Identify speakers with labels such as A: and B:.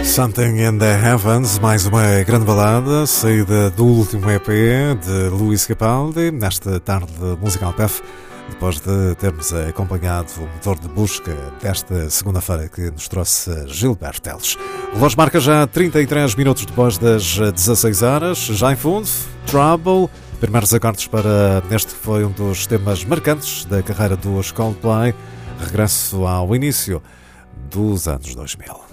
A: Something in the Heavens, mais uma grande balada, saída do último EP de Luís Capaldi, nesta tarde de Musical Path, depois de termos acompanhado o motor de busca desta segunda-feira que nos trouxe Gilberto Teles. O relógio marca já 33 minutos depois das 16 horas, já em fundo, Trouble, primeiros acordes para este que foi um dos temas marcantes da carreira dos Coldplay, regresso ao início dos anos 2000.